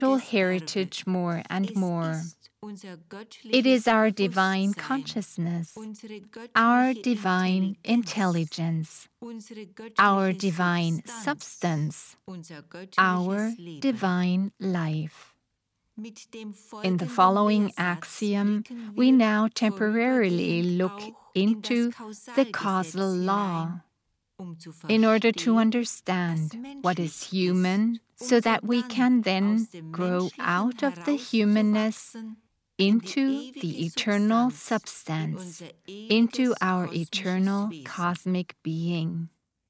heritage more and more. It is our divine consciousness, our divine intelligence, our divine substance, our divine life. In the following axiom, we now temporarily look into the causal law in order to understand what is human, so that we can then grow out of the humanness into the eternal substance, into our eternal cosmic being.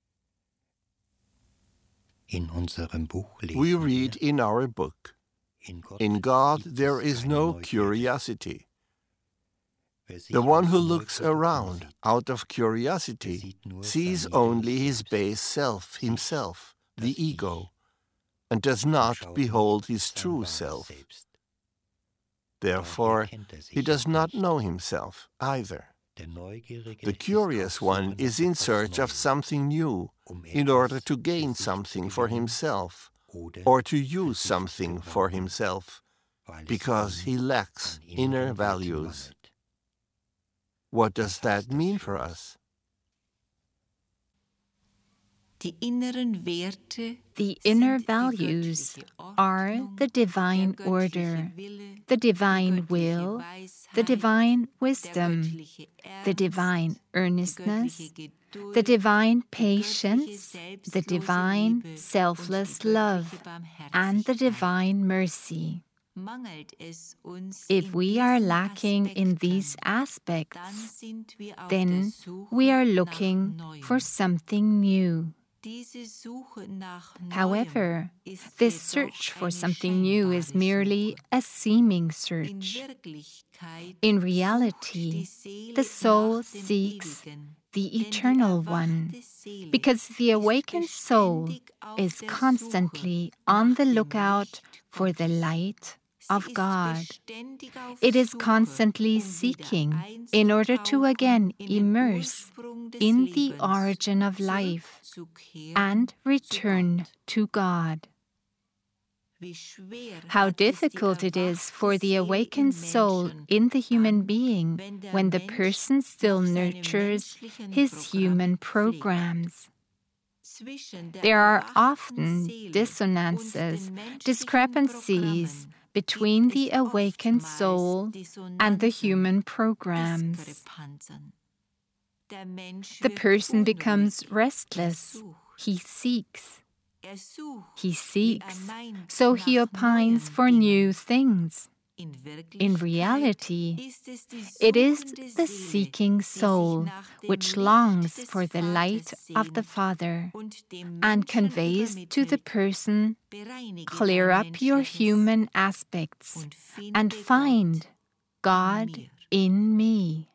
We read in our book, "In God there is no curiosity. The one who looks around out of curiosity sees only his base self, himself, the ego, and does not behold his true self. Therefore, he does not know himself either. The curious one is in search of something new in order to gain something for himself or to use something for himself, because he lacks inner values." What does that mean for us? The inner values are the divine order, the divine will, the divine wisdom, the divine earnestness, the divine patience, the divine selfless love, and the divine mercy. If we are lacking in these aspects, then we are looking for something new. However, this search for something new is merely a seeming search. In reality, the soul seeks the Eternal One, because the awakened soul is constantly on the lookout for the light of God. It is constantly seeking in order to again immerse in the origin of life and return to God. How difficult it is for the awakened soul in the human being when the person still nurtures his human programs. There are often dissonances, discrepancies between the awakened soul and the human programs. The person becomes restless. He seeks, so he opines for new things. In reality, it is the seeking soul which longs for the light of the Father and conveys to the person, "Clear up your human aspects and find God in me."